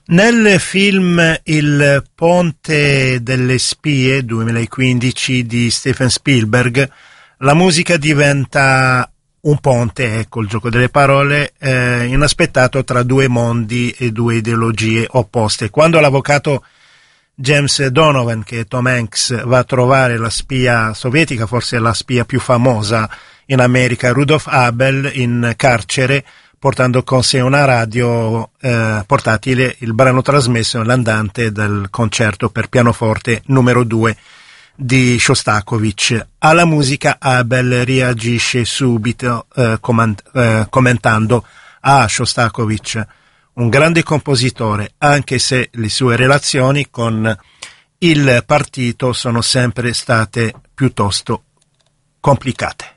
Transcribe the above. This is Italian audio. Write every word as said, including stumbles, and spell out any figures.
Nel film Il Ponte delle Spie duemilaquindici di Steven Spielberg, la musica diventa un ponte, ecco il gioco delle parole, eh, inaspettato tra due mondi e due ideologie opposte. Quando l'avvocato James Donovan, che è Tom Hanks, va a trovare la spia sovietica, forse la spia più famosa in America, Rudolf Abel, in carcere, portando con sé una radio eh, portatile, il brano trasmesso nell'andante del concerto per pianoforte numero due di Shostakovich. Alla musica Abel reagisce subito eh, comand- eh, commentando: ah, Shostakovich, un grande compositore, anche se le sue relazioni con il partito sono sempre state piuttosto complicate.